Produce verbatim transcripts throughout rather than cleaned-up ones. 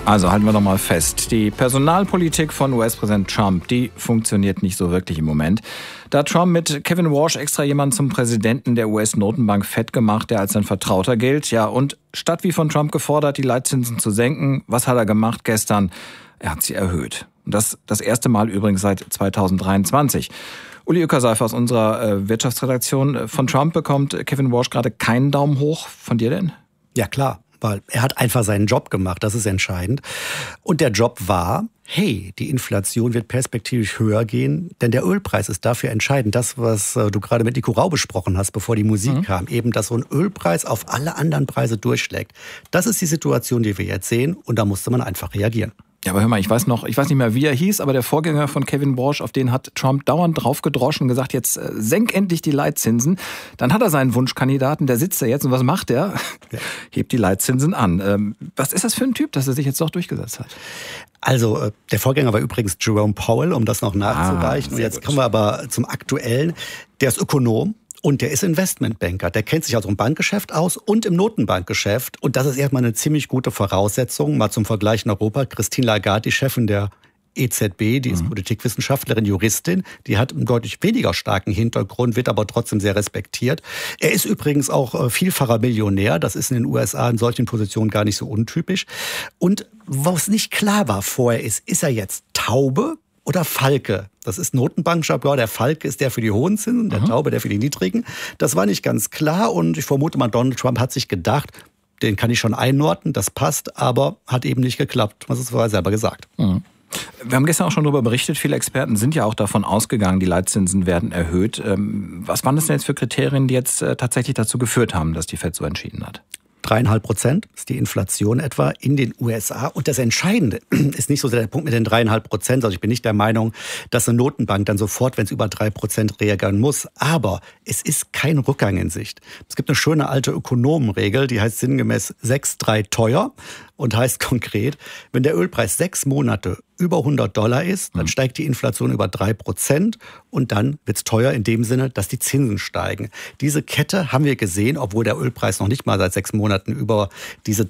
Also halten wir doch mal fest, die Personalpolitik von U S-Präsident Trump, die funktioniert nicht so wirklich im Moment. Da hat Trump mit Kevin Warsh extra jemanden zum Präsidenten der U S-Notenbank Fed gemacht, der als sein Vertrauter gilt. Ja, und statt wie von Trump gefordert, die Leitzinsen zu senken, was hat er gemacht gestern? Er hat sie erhöht. Und das das erste Mal übrigens seit zweitausenddreiundzwanzig. Uli Uecker-Seifer aus unserer äh, Wirtschaftsredaktion. Von Trump bekommt Kevin Warsh gerade keinen Daumen hoch. Von dir denn? Ja, klar. Weil er hat einfach seinen Job gemacht, das ist entscheidend. Und der Job war, hey, die Inflation wird perspektivisch höher gehen, denn der Ölpreis ist dafür entscheidend. Das, was du gerade mit Nico Rau besprochen hast, bevor die Musik mhm. kam, eben, dass so ein Ölpreis auf alle anderen Preise durchschlägt. Das ist die Situation, die wir jetzt sehen, und da musste man einfach reagieren. Ja, aber hör mal, ich weiß noch, ich weiß nicht mehr, wie er hieß, aber der Vorgänger von Kevin Warsh, auf den hat Trump dauernd draufgedroschen und gesagt, jetzt äh, senk endlich die Leitzinsen. Dann hat er seinen Wunschkandidaten, der sitzt da jetzt, und was macht er? Ja. Hebt die Leitzinsen an. Ähm, was ist das für ein Typ, dass er sich jetzt doch durchgesetzt hat? Also, äh, der Vorgänger war übrigens Jerome Powell, um das noch nachzureichen. Ah, und jetzt gut. Kommen wir aber zum Aktuellen. Der ist Ökonom. Und der ist Investmentbanker. Der kennt sich also im Bankgeschäft aus und im Notenbankgeschäft. Und das ist erstmal eine ziemlich gute Voraussetzung. Mal zum Vergleich in Europa. Christine Lagarde, die Chefin der E Z B, die ist mhm. Politikwissenschaftlerin, Juristin. Die hat einen deutlich weniger starken Hintergrund, wird aber trotzdem sehr respektiert. Er ist übrigens auch vielfacher Millionär. Das ist in den U S A in solchen Positionen gar nicht so untypisch. Und was nicht klar war vorher ist, ist er jetzt Taube oder Falke? Das ist Notenbankjargon. Der Falke ist der für die hohen Zinsen, der mhm. Taube der für die niedrigen. Das war nicht ganz klar, und ich vermute mal, Donald Trump hat sich gedacht, den kann ich schon einordnen, das passt, aber hat eben nicht geklappt. Das ist vorher selber gesagt. Mhm. Wir haben gestern auch schon darüber berichtet, viele Experten sind ja auch davon ausgegangen, die Leitzinsen werden erhöht. Was waren das denn jetzt für Kriterien, die jetzt tatsächlich dazu geführt haben, dass die Fed so entschieden hat? Dreieinhalb Prozent ist die Inflation etwa in den U S A. Und das Entscheidende ist nicht so sehr der Punkt mit den dreieinhalb Prozent. Also ich bin nicht der Meinung, dass eine Notenbank dann sofort, wenn es über drei Prozent reagieren muss. Aber es ist kein Rückgang in Sicht. Es gibt eine schöne alte Ökonomenregel, die heißt sinngemäß sechs drei teuer und heißt konkret, wenn der Ölpreis sechs Monate über hundert Dollar ist, dann steigt die Inflation über drei Prozent und dann wird es teuer in dem Sinne, dass die Zinsen steigen. Diese Kette haben wir gesehen, obwohl der Ölpreis noch nicht mal seit sechs Monaten über diese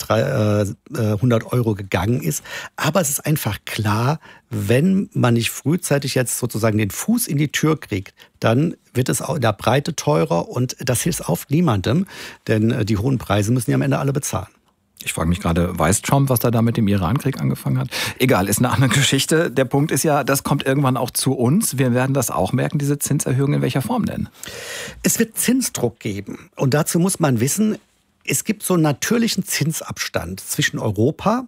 hundert Euro gegangen ist. Aber es ist einfach klar, wenn man nicht frühzeitig jetzt sozusagen den Fuß in die Tür kriegt, dann wird es auch in der Breite teurer, und das hilft auf niemandem, denn die hohen Preise müssen ja am Ende alle bezahlen. Ich frage mich gerade, weiß Trump, was da mit dem Irankrieg angefangen hat? Egal, ist eine andere Geschichte. Der Punkt ist ja, das kommt irgendwann auch zu uns. Wir werden das auch merken, diese Zinserhöhungen. In welcher Form denn? Es wird Zinsdruck geben. Und dazu muss man wissen, es gibt so einen natürlichen Zinsabstand zwischen Europa,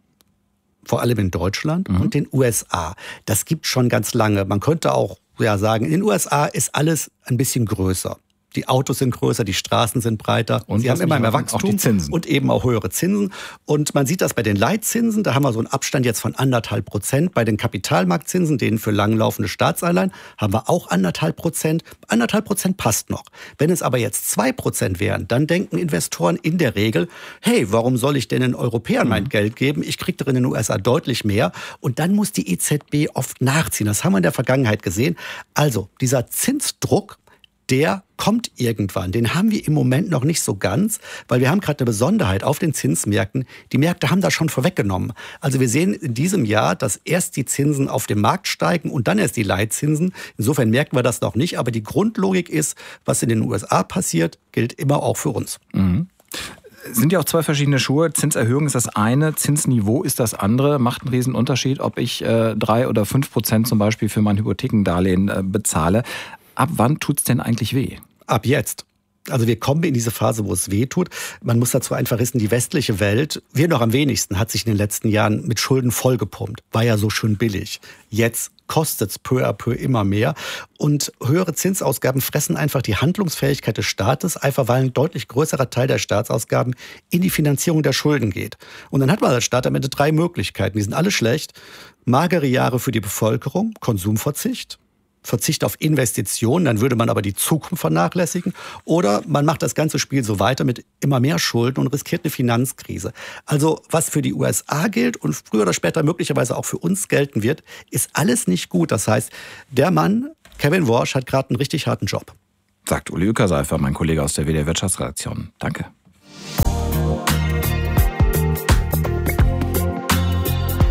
vor allem in Deutschland, mhm. und den U S A. Das gibt schon ganz lange. Man könnte auch ja sagen, in den U S A ist alles ein bisschen größer. Die Autos sind größer, die Straßen sind breiter. Und sie haben immer mehr Wachstum, auch die Zinsen. Und eben auch höhere Zinsen. Und man sieht das bei den Leitzinsen. Da haben wir so einen Abstand jetzt von anderthalb Prozent. Bei den Kapitalmarktzinsen, denen für langlaufende Staatsanleihen, haben wir auch anderthalb Prozent. Anderthalb Prozent passt noch. Wenn es aber jetzt zwei Prozent wären, dann denken Investoren in der Regel, hey, warum soll ich denn den Europäern mein Geld geben? Ich kriege darin in den U S A deutlich mehr. Und dann muss die E Z B oft nachziehen. Das haben wir in der Vergangenheit gesehen. Also dieser Zinsdruck, der kommt irgendwann. Den haben wir im Moment noch nicht so ganz, weil wir haben gerade eine Besonderheit auf den Zinsmärkten. Die Märkte haben das schon vorweggenommen. Also wir sehen in diesem Jahr, dass erst die Zinsen auf dem Markt steigen und dann erst die Leitzinsen. Insofern merken wir das noch nicht. Aber die Grundlogik ist, was in den U S A passiert, gilt immer auch für uns. Mhm. Sind ja auch zwei verschiedene Schuhe. Zinserhöhung ist das eine, Zinsniveau ist das andere. Macht einen riesen Unterschied, ob ich äh, drei oder fünf Prozent zum Beispiel für mein Hypothekendarlehen äh, bezahle. Ab wann tut's denn eigentlich weh? Ab jetzt. Also wir kommen in diese Phase, wo es weh tut. Man muss dazu einfach wissen, die westliche Welt, wir noch am wenigsten, hat sich in den letzten Jahren mit Schulden vollgepumpt. War ja so schön billig. Jetzt kostet es peu à peu immer mehr. Und höhere Zinsausgaben fressen einfach die Handlungsfähigkeit des Staates, einfach weil ein deutlich größerer Teil der Staatsausgaben in die Finanzierung der Schulden geht. Und dann hat man als Staat am Ende drei Möglichkeiten. Die sind alle schlecht. Magere Jahre für die Bevölkerung, Konsumverzicht. Verzicht auf Investitionen, dann würde man aber die Zukunft vernachlässigen. Oder man macht das ganze Spiel so weiter mit immer mehr Schulden und riskiert eine Finanzkrise. Also was für die U S A gilt und früher oder später möglicherweise auch für uns gelten wird, ist alles nicht gut. Das heißt, der Mann, Kevin Warsh, hat gerade einen richtig harten Job. Sagt Uli Uecker-Seifer, mein Kollege aus der W D R Wirtschaftsredaktion. Danke.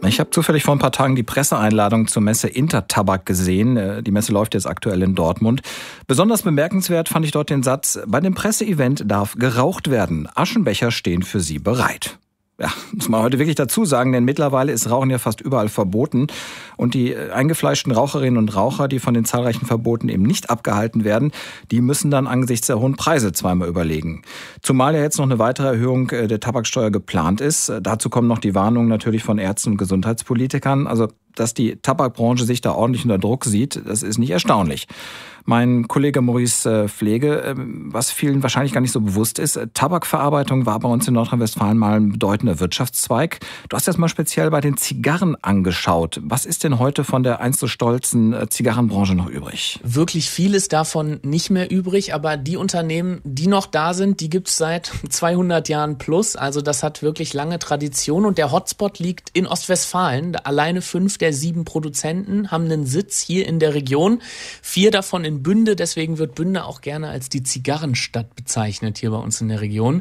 Ich habe zufällig vor ein paar Tagen die Presseeinladung zur Messe Intertabak gesehen. Die Messe läuft jetzt aktuell in Dortmund. Besonders bemerkenswert fand ich dort den Satz: Bei dem Presseevent darf geraucht werden. Aschenbecher stehen für Sie bereit. Ja, muss man heute wirklich dazu sagen, denn mittlerweile ist Rauchen ja fast überall verboten. Und die eingefleischten Raucherinnen und Raucher, die von den zahlreichen Verboten eben nicht abgehalten werden, die müssen dann angesichts der hohen Preise zweimal überlegen. Zumal ja jetzt noch eine weitere Erhöhung der Tabaksteuer geplant ist. Dazu kommen noch die Warnungen natürlich von Ärzten und Gesundheitspolitikern. Also, dass die Tabakbranche sich da ordentlich unter Druck sieht, das ist nicht erstaunlich. Mein Kollege Maurice Pflege, was vielen wahrscheinlich gar nicht so bewusst ist, Tabakverarbeitung war bei uns in Nordrhein-Westfalen mal ein bedeutender Wirtschaftszweig. Du hast das mal speziell bei den Zigarren angeschaut. Was ist denn heute von der einst so stolzen Zigarrenbranche noch übrig? Wirklich viel ist davon nicht mehr übrig, aber die Unternehmen, die noch da sind, die gibt es seit zweihundert Jahren plus. Also das hat wirklich lange Tradition und der Hotspot liegt in Ostwestfalen. Alleine fünf der sieben Produzenten haben einen Sitz hier in der Region, vier davon in Bünde, deswegen wird Bünde auch gerne als die Zigarrenstadt bezeichnet hier bei uns in der Region.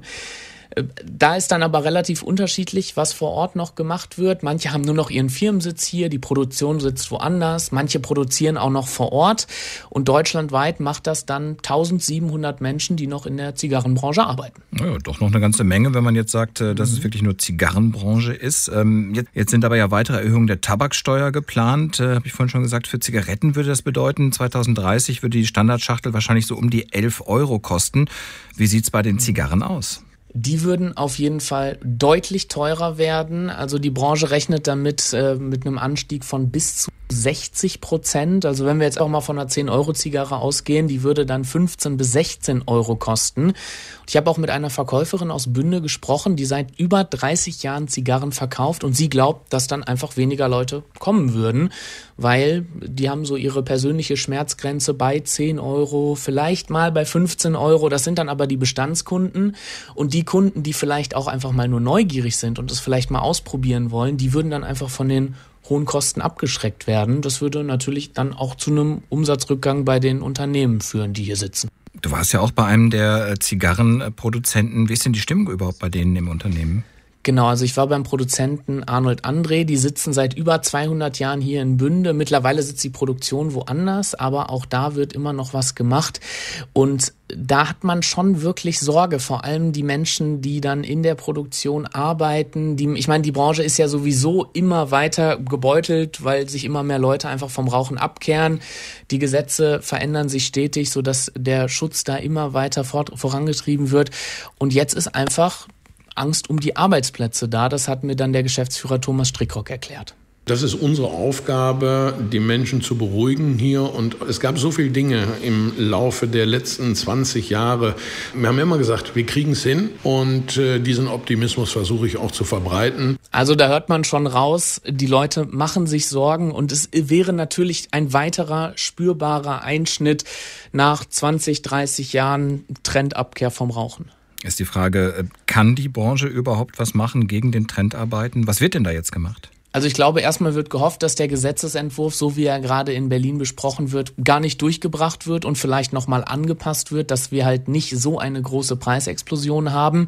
Da ist dann aber relativ unterschiedlich, was vor Ort noch gemacht wird. Manche haben nur noch ihren Firmensitz hier, die Produktion sitzt woanders. Manche produzieren auch noch vor Ort. Und deutschlandweit macht das dann eintausendsiebenhundert Menschen, die noch in der Zigarrenbranche arbeiten. Ja, doch noch eine ganze Menge, wenn man jetzt sagt, dass es wirklich nur Zigarrenbranche ist. Jetzt sind aber ja weitere Erhöhungen der Tabaksteuer geplant. Habe ich vorhin schon gesagt, für Zigaretten würde das bedeuten, zweitausenddreißig würde die Standardschachtel wahrscheinlich so um die elf Euro kosten. Wie sieht's bei den Zigarren aus? Die würden auf jeden Fall deutlich teurer werden. Also die Branche rechnet damit äh, mit einem Anstieg von bis zu sechzig Prozent. Also wenn wir jetzt auch mal von einer zehn Euro Zigarre ausgehen, die würde dann fünfzehn bis sechzehn Euro kosten. Und ich habe auch mit einer Verkäuferin aus Bünde gesprochen, die seit über dreißig Jahren Zigarren verkauft und sie glaubt, dass dann einfach weniger Leute kommen würden, weil die haben so ihre persönliche Schmerzgrenze bei zehn Euro, vielleicht mal bei fünfzehn Euro. Das sind dann aber die Bestandskunden und die Kunden, die vielleicht auch einfach mal nur neugierig sind und es vielleicht mal ausprobieren wollen, die würden dann einfach von den hohen Kosten abgeschreckt werden. Das würde natürlich dann auch zu einem Umsatzrückgang bei den Unternehmen führen, die hier sitzen. Du warst ja auch bei einem der Zigarrenproduzenten. Wie ist denn die Stimmung überhaupt bei denen im Unternehmen? Genau, also ich war beim Produzenten Arnold André, die sitzen seit über zweihundert Jahren hier in Bünde. Mittlerweile sitzt die Produktion woanders, aber auch da wird immer noch was gemacht. Und da hat man schon wirklich Sorge, vor allem die Menschen, die dann in der Produktion arbeiten. Die, ich meine, die Branche ist ja sowieso immer weiter gebeutelt, weil sich immer mehr Leute einfach vom Rauchen abkehren. Die Gesetze verändern sich stetig, sodass der Schutz da immer weiter fort, vorangetrieben wird. Und jetzt ist einfach Angst um die Arbeitsplätze da. Das hat mir dann der Geschäftsführer Thomas Strickrock erklärt. Das ist unsere Aufgabe, die Menschen zu beruhigen hier. Und es gab so viele Dinge im Laufe der letzten zwanzig Jahre. Wir haben immer gesagt, wir kriegen es hin. Und äh, diesen Optimismus versuche ich auch zu verbreiten. Also da hört man schon raus, die Leute machen sich Sorgen. Und es wäre natürlich ein weiterer spürbarer Einschnitt nach zwanzig, dreißig Jahren Trendabkehr vom Rauchen. Ist die Frage, kann die Branche überhaupt was machen gegen den Trend arbeiten? Was wird denn da jetzt gemacht? Also ich glaube, erstmal wird gehofft, dass der Gesetzesentwurf, so wie er gerade in Berlin besprochen wird, gar nicht durchgebracht wird und vielleicht nochmal angepasst wird, dass wir halt nicht so eine große Preisexplosion haben.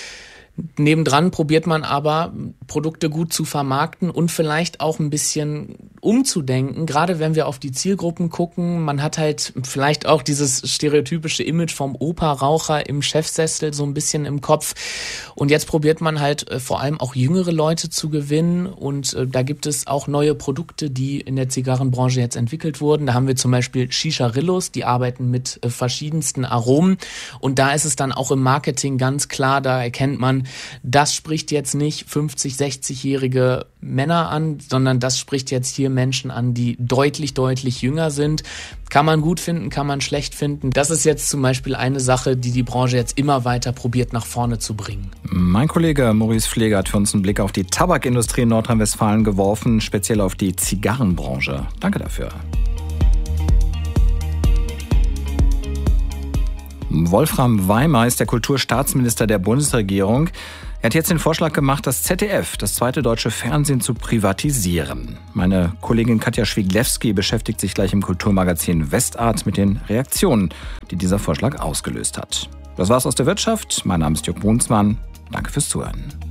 Nebendran probiert man aber, Produkte gut zu vermarkten und vielleicht auch ein bisschen umzudenken, gerade wenn wir auf die Zielgruppen gucken. Man hat halt vielleicht auch dieses stereotypische Image vom Opa-Raucher im Chefsessel so ein bisschen im Kopf. Und jetzt probiert man halt äh, vor allem auch jüngere Leute zu gewinnen. Und äh, da gibt es auch neue Produkte, die in der Zigarrenbranche jetzt entwickelt wurden. Da haben wir zum Beispiel Shisharillos, die arbeiten mit äh, verschiedensten Aromen. Und da ist es dann auch im Marketing ganz klar, da erkennt man, das spricht jetzt nicht fünfzig-, sechzigjährige Männer an, sondern das spricht jetzt hier Menschen an, die deutlich, deutlich jünger sind. Kann man gut finden, kann man schlecht finden. Das ist jetzt zum Beispiel eine Sache, die die Branche jetzt immer weiter probiert, nach vorne zu bringen. Mein Kollege Maurice Pflege hat für uns einen Blick auf die Tabakindustrie in Nordrhein-Westfalen geworfen, speziell auf die Zigarrenbranche. Danke dafür. Wolfram Weimer ist der Kulturstaatsminister der Bundesregierung. Er hat jetzt den Vorschlag gemacht, das Z D F, das zweite deutsche Fernsehen, zu privatisieren. Meine Kollegin Katja Schwiglewski beschäftigt sich gleich im Kulturmagazin Westart mit den Reaktionen, die dieser Vorschlag ausgelöst hat. Das war's aus der Wirtschaft. Mein Name ist Jörg Brunsmann. Danke fürs Zuhören.